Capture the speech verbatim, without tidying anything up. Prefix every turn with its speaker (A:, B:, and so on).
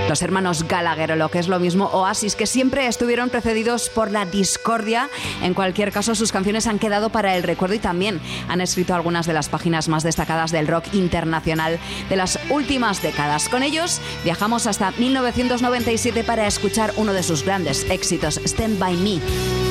A: los hermanos Gallagher o lo que es lo mismo Oasis, que siempre estuvieron precedidos por la discordia. En cualquier caso, sus canciones han quedado para el recuerdo y también han escrito algunas de las páginas más destacadas del rock internacional de las últimas décadas. Con ellos viajamos hasta mil novecientos noventa y siete para escuchar uno de sus grandes éxitos, Stand By Me.